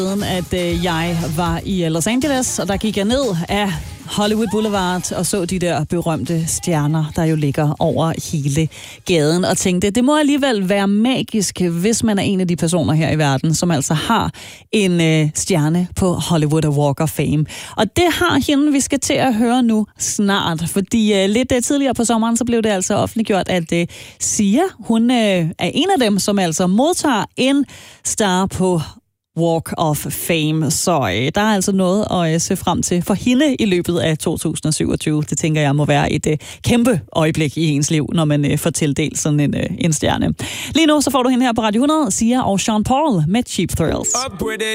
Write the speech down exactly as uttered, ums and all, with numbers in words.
Siden at øh, jeg var i Los Angeles, og der gik jeg ned af Hollywood Boulevard og så de der berømte stjerner, der jo ligger over hele gaden, og tænkte, det må alligevel være magisk, hvis man er en af de personer her i verden, som altså har en øh, stjerne på Hollywood Walk of Fame. Og det har hende, vi skal til at høre nu snart, fordi øh, lidt øh, tidligere på sommeren, så blev det altså offentliggjort, at øh, Sia, hun øh, er en af dem, som altså modtager en star på Walk of Fame. Så øh, der er altså noget at øh, se frem til for hende i løbet af to tusind og syvogtyve. Det tænker jeg må være et øh, kæmpe øjeblik i ens liv, når man øh, får tildelt sådan en, øh, en stjerne. Lige nu så får du hende her på Radio hundrede, Sia og Sean Paul med Cheap Thrills.